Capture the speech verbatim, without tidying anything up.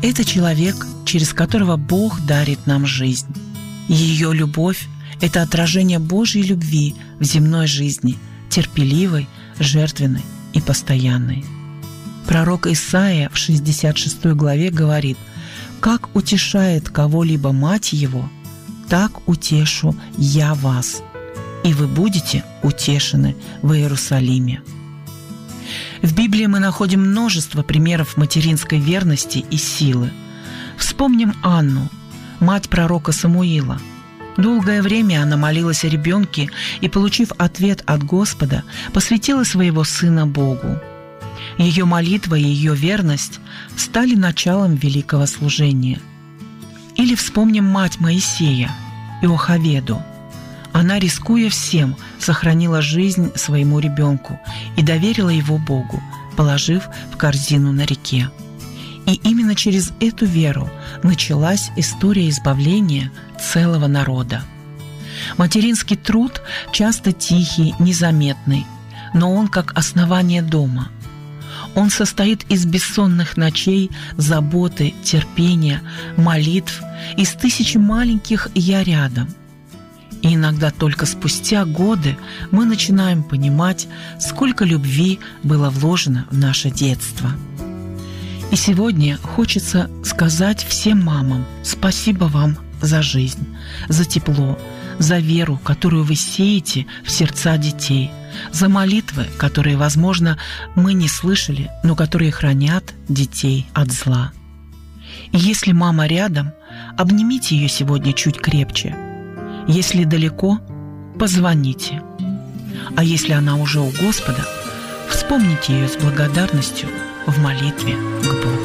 Это человек, через которого Бог дарит нам жизнь. Ее любовь – это отражение Божьей любви в земной жизни, терпеливой, жертвенной и постоянной. Пророк Исаия в шестьдесят шестой главе говорит: «Как утешает кого-либо мать его, так утешу я вас, и вы будете утешены в Иерусалиме». В Библии мы находим множество примеров материнской верности и силы. Вспомним Анну, мать пророка Самуила. Долгое время она молилась о ребенке и, получив ответ от Господа, посвятила своего сына Богу. Ее молитва и ее верность стали началом великого служения. Или вспомним мать Моисея, Иохаведу. Она, рискуя всем, сохранила жизнь своему ребенку и доверила его Богу, положив в корзину на реке. И именно через эту веру началась история избавления целого народа. Материнский труд часто тихий, незаметный, но он как основание дома. Он состоит из бессонных ночей, заботы, терпения, молитв, из тысячи маленьких «я рядом». И иногда только спустя годы мы начинаем понимать, сколько любви было вложено в наше детство. И сегодня хочется сказать всем мамам спасибо вам за жизнь, за тепло, за веру, которую вы сеете в сердца детей, за молитвы, которые, возможно, мы не слышали, но которые хранят детей от зла. И если мама рядом, обнимите ее сегодня чуть крепче. Если далеко, позвоните. А если она уже у Господа, вспомните ее с благодарностью в молитве к Богу.